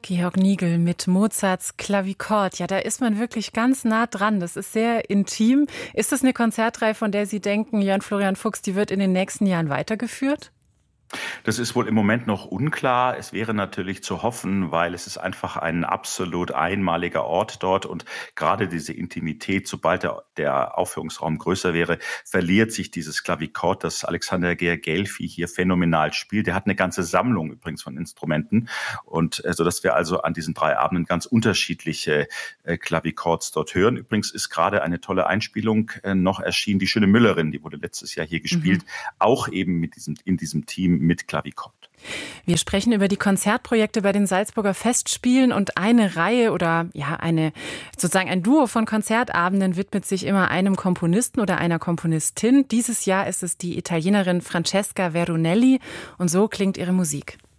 Georg Nigel mit Mozarts Klavikord. Ja, da ist man wirklich ganz nah dran. Das ist sehr intim. Ist das eine Konzertreihe, von der Sie denken, Jörn Florian Fuchs, die wird in den nächsten Jahren weitergeführt? Das ist wohl im Moment noch unklar. Es wäre natürlich zu hoffen, weil es ist einfach ein absolut einmaliger Ort dort und gerade diese Intimität, sobald der Aufführungsraum größer wäre, verliert sich dieses Klavikord, das Alexander Georgelfi hier phänomenal spielt. Der hat eine ganze Sammlung übrigens von Instrumenten und so dass wir also an diesen 3 Abenden ganz unterschiedliche Klavikords dort hören. Übrigens ist gerade eine tolle Einspielung noch erschienen, die Schöne Müllerin, die wurde letztes Jahr hier gespielt, auch eben in diesem Team mit Klavikord. Wir sprechen über die Konzertprojekte bei den Salzburger Festspielen und eine Reihe oder sozusagen ein Duo von Konzertabenden widmet sich immer einem Komponisten oder einer Komponistin. Dieses Jahr ist es die Italienerin Francesca Verunelli und so klingt ihre Musik.